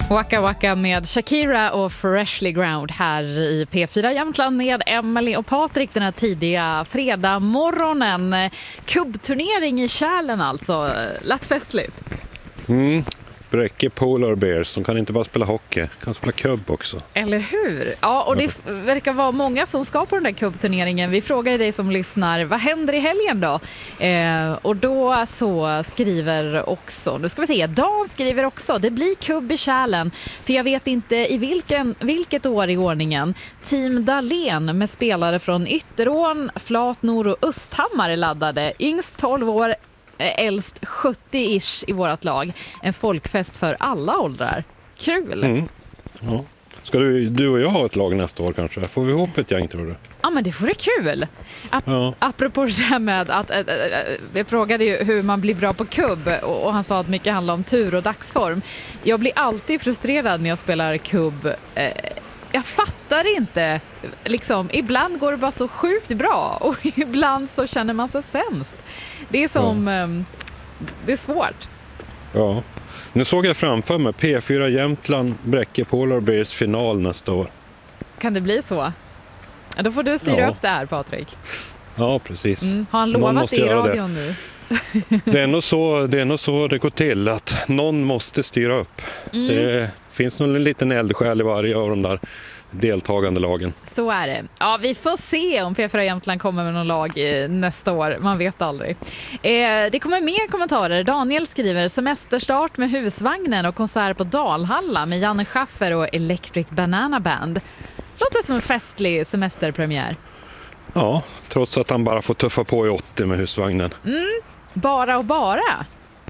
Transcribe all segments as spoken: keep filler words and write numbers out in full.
Waka Waka med Shakira och Freshly Ground här i P fyra Jämtland med Emily och Patrik den här tidiga fredag morgonen. Kubbturnering i Kärlen alltså. Lätt festligt. Mm. Bräcke Polar Bears som kan inte bara spela hockey, kan spela kubb också. Eller hur? Ja, och det verkar vara många som ska på den där kubbturneringen. Vi frågar dig som lyssnar, vad händer i helgen då? Eh, och då så skriver också, nu ska vi se, Dan skriver också, det blir kubb i Kärlen. För jag vet inte i vilken, vilket år i ordningen. Team Dahlén med spelare från Ytterån, Flatnor och Östhammar är laddade. Yngst tolv år, äldst sjuttio-ish i vårat lag. En folkfest för alla åldrar. Kul! Mm. Ja. Ska du, du och jag ha ett lag nästa år kanske? Får vi ihop ett gäng tror du? Ja, men det vore kul! Ap- ja. Apropå det här med att äh, äh, vi frågade ju hur man blir bra på kubb och, och han sa att mycket handlar om tur och dagsform. Jag blir alltid frustrerad när jag spelar kubb. Äh, Jag fattar inte, liksom, ibland går det bara så sjukt bra och ibland så känner man sig sämst. Det är som, ja. um, det är svårt. Ja, nu såg jag framför mig P fyra Jämtland, Bräcke Polar Bears final nästa år. Kan det bli så? Då får du styra ja. upp det här, Patrik. Ja, precis. Mm, har han lovat det i radion det. nu? Det är nog så det, är nog så det går till, att någon måste styra upp. Mm. Det finns nog en liten eldsjäl i varje av de där deltagande lagen. Så är det. Ja, vi får se om P fyra Jämtland kommer med någon lag nästa år. Man vet aldrig. Eh, det kommer mer kommentarer. Daniel skriver semesterstart med husvagnen och konsert på Dalhalla med Janne Schaffer och Electric Banana Band. Låter som en festlig semesterpremiär. Ja, trots att han bara får tuffa på i åttio med husvagnen. Mm, bara och bara.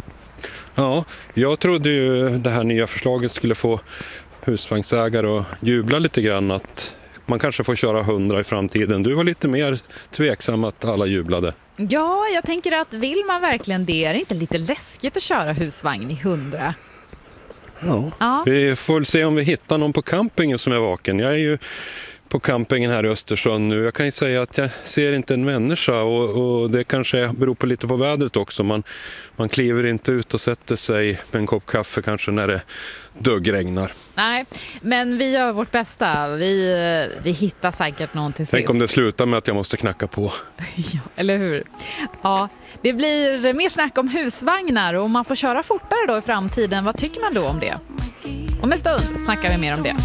Ja, jag trodde ju det här nya förslaget skulle få husvagnsägare att jubla lite grann att man kanske får köra hundra i framtiden. Du var lite mer tveksam att alla jublade. Ja, jag tänker att vill man verkligen det, är det inte lite läskigt att köra husvagn i hundra? Ja, ja. Vi får väl se om vi hittar någon på campingen som är vaken. Jag är ju på campingen här i Östersund nu. Jag kan ju säga att jag ser inte en människa och, och det kanske beror på lite på vädret också. Man, man kliver inte ut och sätter sig med en kopp kaffe kanske när det duggregnar. Nej, men vi gör vårt bästa. Vi, vi hittar säkert någon till sist. Tänk om det slutar med att jag måste knacka på. Ja, eller hur? Ja, det blir mer snack om husvagnar och om man får köra fortare då i framtiden. Vad tycker man då om det? Om en stund snackar vi mer om det.